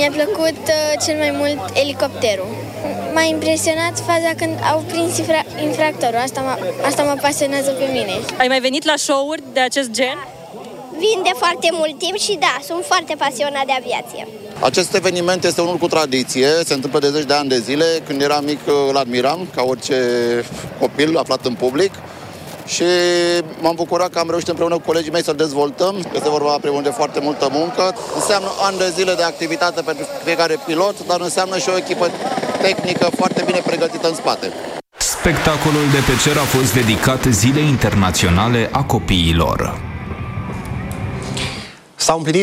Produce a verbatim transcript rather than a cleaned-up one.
Mi-a plăcut uh, cel mai mult elicopterul. M-a impresionat faza când au prins infra- infractorul. Asta mă, asta mă pasionează pe mine. Ai mai venit la show-uri de acest gen? Vin de foarte mult timp și da, sunt foarte pasionat de aviație. Acest eveniment este unul cu tradiție, se întâmplă de zeci de ani de zile. Când eram mic îl admiram, ca orice copil aflat în public. Și m-am bucurat că am reușit împreună cu colegii mei să dezvoltăm. Este vorba, primul rând, de foarte multă muncă. Înseamnă ani de zile de activitate pentru fiecare pilot, dar înseamnă și o echipă tehnică foarte bine pregătită în spate. Spectacolul de pe cer a fost dedicat Zilei Internaționale a Copiilor. S-au împlinit